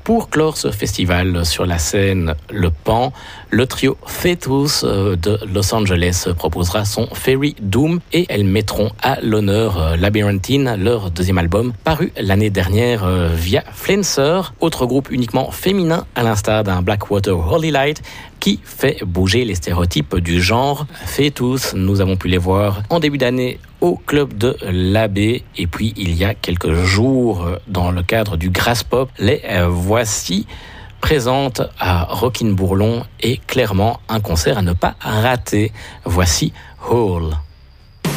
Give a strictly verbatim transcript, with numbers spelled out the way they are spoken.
Pour clore ce festival sur la scène Le Pan, le trio Fetus de Los Angeles proposera son Fairy Doom et elles mettront à l'honneur Labyrinthine, leur deuxième album, paru l'année dernière via Flenser, autre groupe uniquement féminin à l'instar d'un Blackwater Holy Light qui fait bouger les stéréotypes du genre. Fetus, nous avons pu les voir en début d'année au club de l'Abbé et puis il y a quelques jours dans le cadre du Grass Pop, les voici présentes à Rockin' Bourlon et clairement un concert à ne pas rater. Voici Hole.